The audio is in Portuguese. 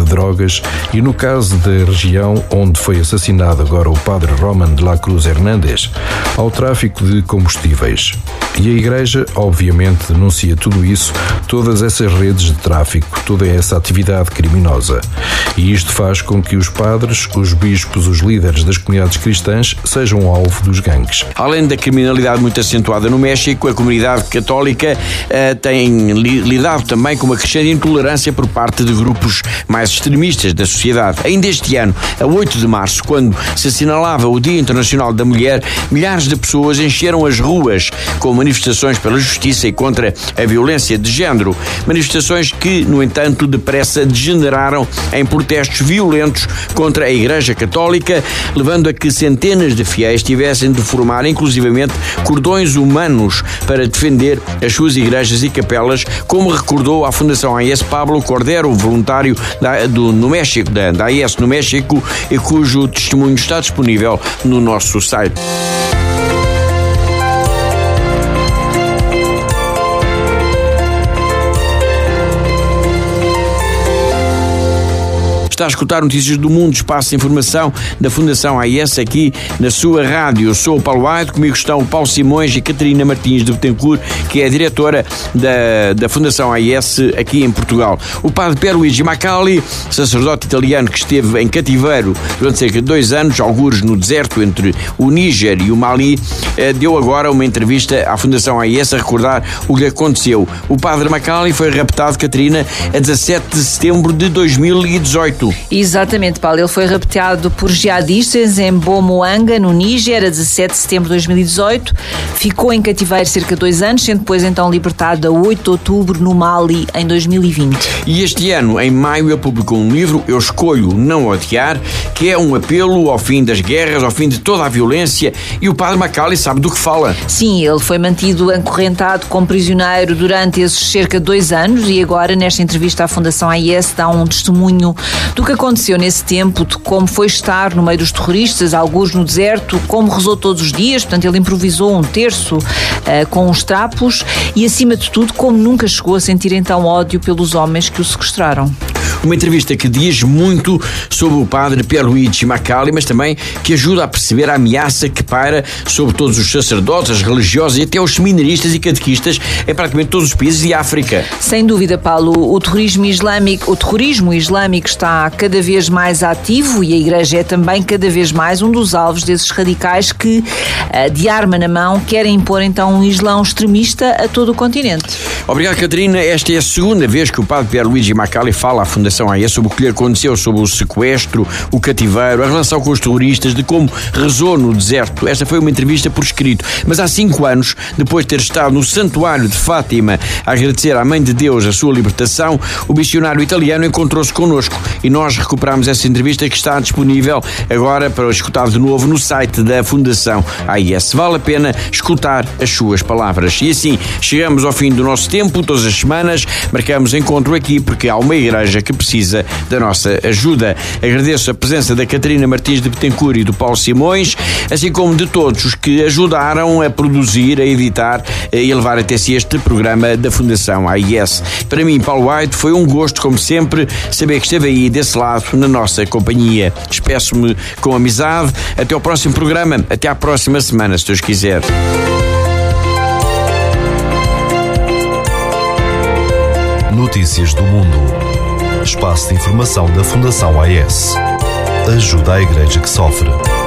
drogas e, no caso da região onde foi assassinado agora o padre Roman de la Cruz Hernández, ao tráfico de combustíveis. E a Igreja, obviamente, denuncia tudo isso, todas essas redes de tráfico, toda essa atividade criminosa. E isto faz com que os padres, os bispos, os líderes das comunidades cristãs sejam alvo dos gangues. Além da criminalidade muito acentuada no México, a comunidade católica tem lidado também com uma crescente intolerância por parte de grupos mais extremistas da sociedade. Ainda este ano, a 8 de março, quando se assinalava o Dia Internacional da Mulher, milhares de pessoas encheram as ruas com manifestações pela justiça e contra a violência de género. Manifestações que, no entanto, depressa degeneraram em protestos violentos contra a Igreja Católica, levando a que centenas de fiéis tivessem de formar, inclusivamente, cordões humanos para defender as suas igrejas e capelas, como recordou a Fundação AES Pablo Cordero, voluntário no México, da AES no México, e cujo testemunho está disponível no nosso site. Está a escutar notícias do mundo, espaço de informação da Fundação AES aqui na sua rádio. Eu sou o Paulo Aide, comigo estão o Paulo Simões e Catarina Martins de Betancourt, que é a diretora da Fundação AES aqui em Portugal. O padre Pierluigi Macali, sacerdote italiano que esteve em cativeiro durante cerca de 2 anos, algures no deserto entre o Níger e o Mali, deu agora uma entrevista à Fundação AES a recordar o que aconteceu. O padre Macali foi raptado, Catarina, a 17 de setembro de 2018. Exatamente, Paulo. Ele foi raptado por jihadistas em Bomoanga, no Níger, a 17 de setembro de 2018. Ficou em cativeiro cerca de 2 anos, sendo depois então libertado a 8 de outubro no Mali, em 2020. E este ano, em maio, ele publicou um livro, Eu Escolho Não Odiar, que é um apelo ao fim das guerras, ao fim de toda a violência, e o padre Macali sabe do que fala. Sim, ele foi mantido acorrentado como prisioneiro durante esses cerca de 2 anos e agora, nesta entrevista à Fundação AES, dá um testemunho do que aconteceu nesse tempo, de como foi estar no meio dos terroristas, alguns no deserto, como rezou todos os dias. Portanto, ele improvisou um terço com os trapos e, acima de tudo, como nunca chegou a sentir então ódio pelos homens que o sequestraram. Uma entrevista que diz muito sobre o padre Pierluigi Macali, mas também que ajuda a perceber a ameaça que paira sobre todos os sacerdotes, as religiosas e até os seminaristas e catequistas em praticamente todos os países de África. Sem dúvida, Paulo, o terrorismo islâmico está cada vez mais ativo e a Igreja é também cada vez mais um dos alvos desses radicais que, de arma na mão, querem impor então um islão extremista a todo o continente. Obrigado, Catarina. Esta é a segunda vez que o padre Pierluigi Macali fala à Fundação AES sobre o que lhe aconteceu, sobre o sequestro, o cativeiro, a relação com os terroristas, de como rezou no deserto. Esta foi uma entrevista por escrito. Mas há 5 anos, depois de ter estado no Santuário de Fátima a agradecer à Mãe de Deus a sua libertação, o missionário italiano encontrou-se connosco e nós recuperamos essa entrevista, que está disponível agora para escutar de novo no site da Fundação AES. Vale a pena escutar as suas palavras. E assim chegamos ao fim do nosso tempo. Todas as semanas marcamos encontro aqui porque há uma igreja que precisa da nossa ajuda. Agradeço a presença da Catarina Martins de Betancourt e do Paulo Simões, assim como de todos os que ajudaram a produzir, a editar e a levar até si este programa da Fundação AES. Para mim, Paulo Aide, foi um gosto, como sempre, saber que esteve aí desse lado na nossa companhia. Despeço-me com amizade. Até ao próximo programa. Até à próxima semana, se Deus quiser. Notícias do Mundo. Espaço de informação da Fundação AES. Ajuda à Igreja que sofre.